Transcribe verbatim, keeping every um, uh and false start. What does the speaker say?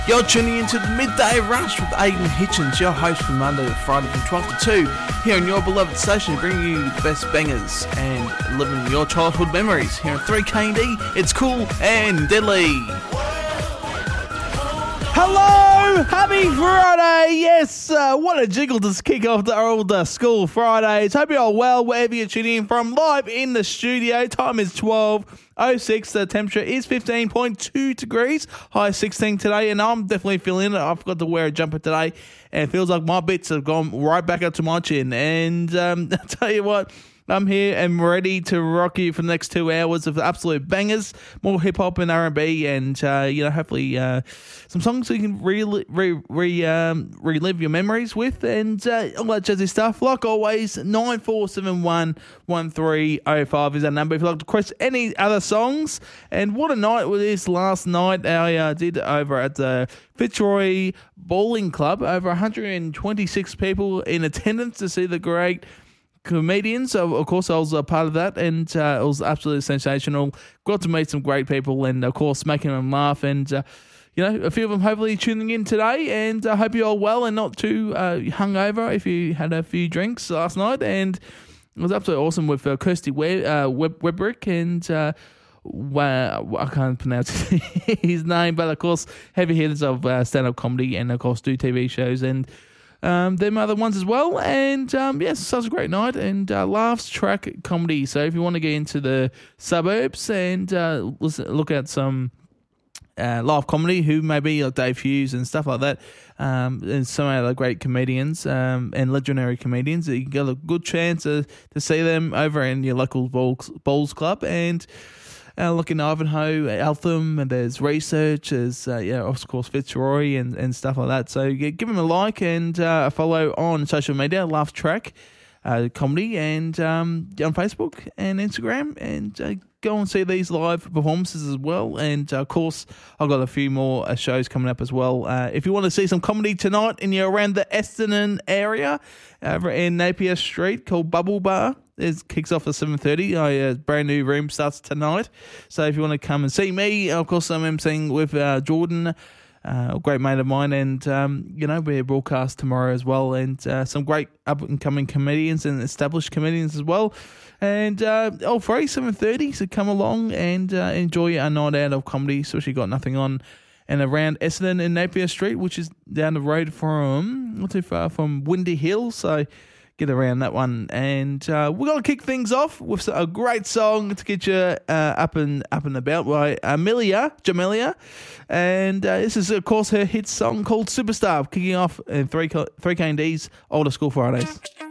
You're tuning into the Midday Rush with Aidan Hitchens, your host from Monday to Friday from twelve to two, here on your beloved station, bringing you the best bangers and living your childhood memories. Here on three K D, it's cool and deadly. Hello, happy Friday. Yes, uh, what a jiggle to kick off the old uh, school Fridays. Hope you're all well wherever you're tuning in from. Live in the studio, time is twelve oh six. The temperature is fifteen point two degrees, high sixteen today, and I'm definitely feeling it. I forgot to wear a jumper today, and it feels like my bits have gone right back up to my chin. And um, I'll tell you what, I'm here and ready to rock you for the next two hours of absolute bangers, more hip hop and R and B, and uh, you know, hopefully uh, some songs so you can re, re, re um, relive your memories with, and uh, all that jazzy stuff. Like always, nine four seven one one three oh five is our number if you'd like to request any other songs. And what a night was this last night I uh, did over at the Fitzroy Bowling Club. Over one hundred twenty-six people in attendance to see the great comedians. Of, of course, I was a part of that, and uh, it was absolutely sensational. Got to meet some great people, and of course, making them laugh. And uh, you know, a few of them hopefully tuning in today. And I uh, hope you're all well and not too uh, hungover if you had a few drinks last night. And it was absolutely awesome with uh, Kirsty Web, uh, Web, Webrick and. Uh, Wow, I can't pronounce his name, but of course, heavy hitters of uh, stand-up comedy, and of course, do T V shows and um, them other ones as well. And um, yes, such a great night, and uh, laughs track comedy. So if you want to get into the suburbs and uh, listen, look at some uh, live comedy, who maybe like Dave Hughes and stuff like that, um, and some other great comedians um, and legendary comedians, you get a good chance to, to see them over in your local bowls, bowls club. And Uh, looking at Ivanhoe, Eltham, and there's research, there's, uh, yeah, of course, Fitzroy and, and stuff like that. So yeah, give them a like and uh, a follow on social media, Laugh Track uh, Comedy, and um, on Facebook and Instagram, and uh, go and see these live performances as well. And uh, of course, I've got a few more uh, shows coming up as well. Uh, if you want to see some comedy tonight and you're around the Essendon area, over in Napier Street, called Bubble Bar. It kicks off at seven thirty. A uh, brand new room starts tonight. So if you want to come and see me, of course, I'm emceeing with uh, Jordan, uh, a great mate of mine. And, um, you know, we're broadcast tomorrow as well. And uh, some great up-and-coming comedians and established comedians as well. And uh, all free, seven thirty. So come along and uh, enjoy a night out of comedy, especially got nothing on. And around Essendon and Napier Street, which is down the road from, not too far from Windy Hill. So get around that one. And uh, we're going to kick things off with a great song to get you uh, up and up and about by Amelia, Jamelia. And uh, this is, of course, her hit song called Superstar, kicking off in three K and D's Older School Fridays.